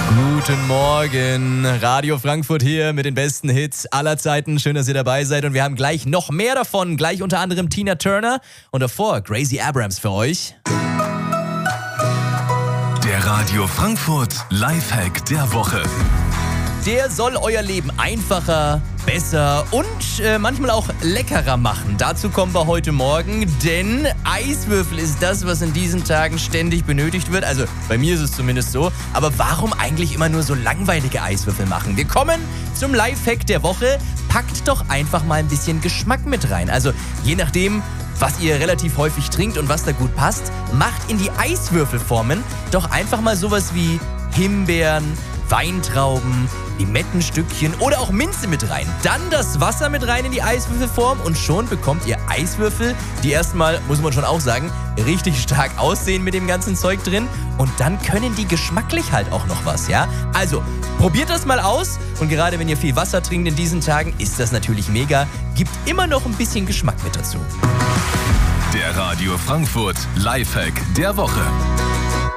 Guten Morgen, Radio Frankfurt hier mit den besten Hits aller Zeiten. Schön, dass ihr dabei seid und wir haben gleich noch mehr davon. Gleich unter anderem Tina Turner und davor Gracie Abrams für euch. Der Radio Frankfurt Lifehack der Woche. Der soll euer Leben einfacher, besser und manchmal auch leckerer machen. Dazu kommen wir heute Morgen, denn Eiswürfel ist das, was in diesen Tagen ständig benötigt wird. Also bei mir ist es zumindest so. Aber warum eigentlich immer nur so langweilige Eiswürfel machen? Wir kommen zum Lifehack der Woche. Packt doch einfach mal ein bisschen Geschmack mit rein. Also je nachdem, was ihr relativ häufig trinkt und was da gut passt, macht in die Eiswürfelformen doch einfach mal sowas wie Himbeeren, Weintrauben, Limettenstückchen oder auch Minze mit rein. Dann das Wasser mit rein in die Eiswürfelform und schon bekommt ihr Eiswürfel, die erstmal, muss man schon auch sagen, richtig stark aussehen mit dem ganzen Zeug drin. Und dann können die geschmacklich halt auch noch was, ja? Also, probiert das mal aus. Und gerade wenn ihr viel Wasser trinkt in diesen Tagen, ist das natürlich mega. Gibt immer noch ein bisschen Geschmack mit dazu. Der Radio Frankfurt Lifehack der Woche.